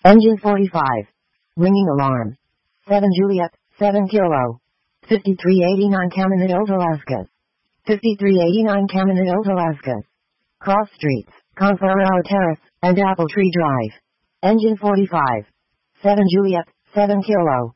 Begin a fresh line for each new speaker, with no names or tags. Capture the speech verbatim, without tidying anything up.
Engine forty-five. Ringing alarm. seven Juliet, seven Kilo. fifty-three eighty-nine Caminito, Alaska. fifty-three eighty-nine Caminito, Alaska. Cross Streets, Conferro Terrace, and Apple Tree Drive. Engine forty-five. seven Juliet, seven Kilo.